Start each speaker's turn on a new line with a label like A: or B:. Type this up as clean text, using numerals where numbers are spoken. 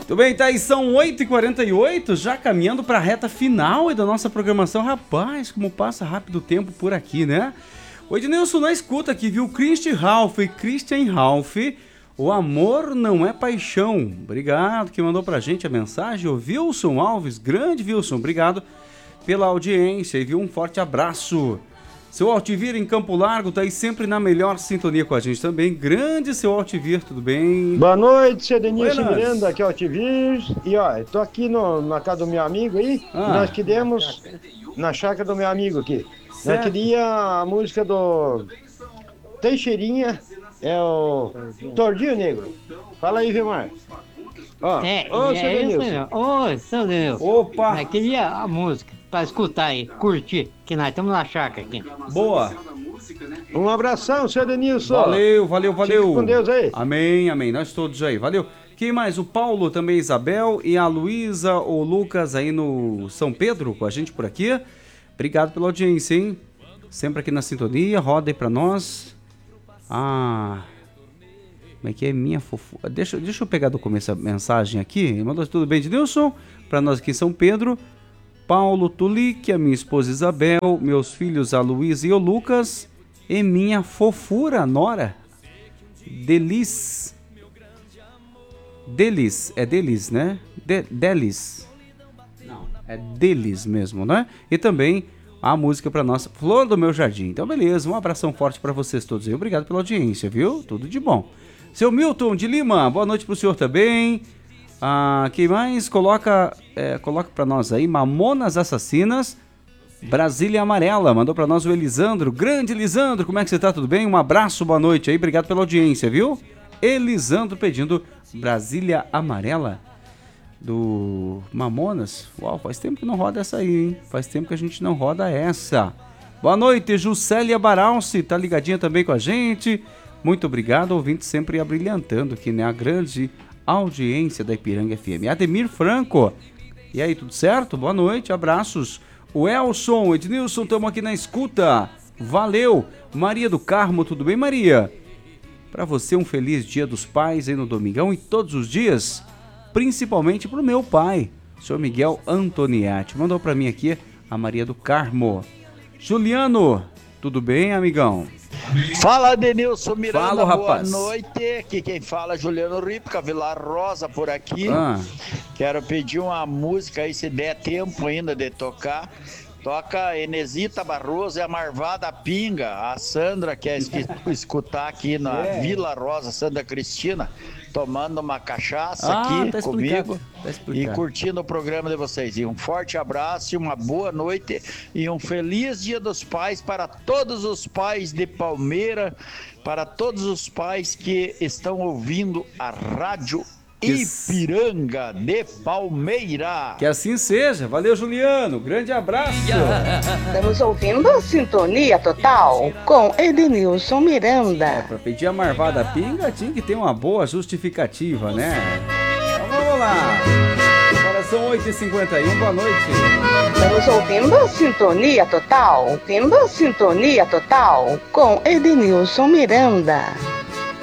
A: Tudo bem, tá aí, são 8h48, já caminhando para a reta final da nossa programação. Rapaz, como passa rápido o tempo por aqui, né? O Ednilson na escuta aqui, viu? Christian Ralph, o amor não é paixão. Obrigado, que mandou pra gente a mensagem, o Wilson Alves, grande Wilson, obrigado pela audiência e viu, um forte abraço. Seu Altivir em Campo Largo tá aí sempre na melhor sintonia com a gente também. Grande seu Altivir, tudo bem?
B: Boa noite, seu Denilson Miranda, aqui é o Altivir. E ó, eu tô aqui na casa do meu amigo aí. Nós queremos na chácara do meu amigo aqui.
A: Certo.
B: Nós queríamos a música do Teixeirinha, é o Tordinho Negro. Fala aí, Vilmar. Ó, ô, seu Denilson.
C: Ô, seu Denilson.
A: Opa!
C: Eu queria a música pra escutar aí, curtir, que nós estamos na chácara aqui.
A: Boa!
B: Um abração, seu Denilson.
A: Valeu.
B: Fique com Deus aí.
A: Amém. Nós todos aí, valeu. Quem mais? O Paulo também, Isabel e a Luísa, o Lucas aí no São Pedro com a gente por aqui. Obrigado pela audiência, hein? Sempre aqui na sintonia, roda aí pra nós. Como é que é minha fofura? Deixa eu pegar do começo a mensagem aqui. Mandou tudo bem, Ednilson? Pra nós aqui em São Pedro. Paulo Tulique, a minha esposa Isabel, meus filhos a Luísa e o Lucas e minha fofura Nora. Delis, é Delis, né? Delis. Não, é Delis mesmo, né? E também a música pra nossa Flor do Meu Jardim. Então beleza, um abração forte pra vocês todos aí. Obrigado pela audiência, viu? Tudo de bom. Seu Milton de Lima, boa noite pro senhor também. Quem mais? Coloca pra nós aí, Mamonas Assassinas, Brasília Amarela. Mandou pra nós o Elisandro. Grande Elisandro, como é que você tá? Tudo bem? Um abraço, boa noite aí, obrigado pela audiência, viu? Elisandro pedindo Brasília Amarela do Mamonas. Uau, faz tempo que não roda essa aí, hein? Faz tempo que a gente não roda essa. Boa noite, Juscelia Baralci, tá ligadinha também com a gente. Muito obrigado, ouvinte sempre abrilhantando aqui, né? A grande audiência da Ipiranga FM. Ademir Franco, e aí, tudo certo? Boa noite, abraços. O Elson, Ednilson, estamos aqui na escuta. Valeu. Maria do Carmo, tudo bem, Maria? Para você, um feliz Dia dos Pais aí no domingão e todos os dias, principalmente pro meu pai, o senhor Miguel Antoniati. Mandou para mim aqui a Maria do Carmo. Juliano, tudo bem, amigão?
D: Fala, Denilson Miranda,
A: fala, rapaz.
D: Boa noite, aqui quem fala é Juliano Ripca, Vilar Rosa por aqui. Quero pedir uma música aí, se der tempo ainda de tocar. Toca Enesita Barroso e a Marvada Pinga. A Sandra quer escutar aqui na Vila Rosa, Santa Cristina, tomando uma cachaça aqui
A: tá
D: comigo
A: e
D: curtindo o programa de vocês. E um forte abraço, uma boa noite e um feliz Dia dos Pais para todos os pais de Palmeira, para todos os pais que estão ouvindo a Rádio Ipiranga de Palmeira.
A: Que assim seja. Valeu, Juliano. Grande abraço.
E: Estamos ouvindo a Sintonia Total com Ednilson Miranda.
A: Para pedir a Marvada Pinga tinha que ter uma boa justificativa, né? Então vamos lá. Agora são 8h51. Boa noite.
E: Estamos ouvindo a Sintonia Total com Ednilson Miranda.